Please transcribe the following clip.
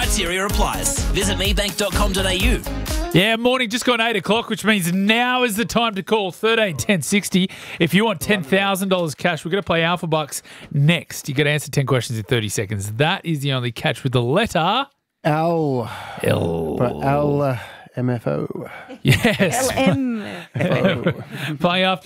Criteria applies. Visit mebank.com.au. Yeah, morning, just gone 8 o'clock, which means now is the time to call 13 10 60. If you want $10,000 cash, we're going to play Alpha Bucks next. You got to answer 10 questions in 30 seconds. That is the only catch with the letter L. L. MFO. Yes. LM. Playing after